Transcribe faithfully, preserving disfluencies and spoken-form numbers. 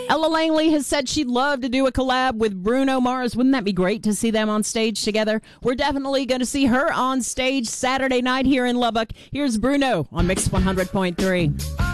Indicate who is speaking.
Speaker 1: Ella Langley has said she'd love to do a collab with Bruno Mars. Wouldn't that be great to see them on stage together? We're definitely going to see her on stage Saturday night here in Lubbock. Here's Bruno on Mix one hundred point three.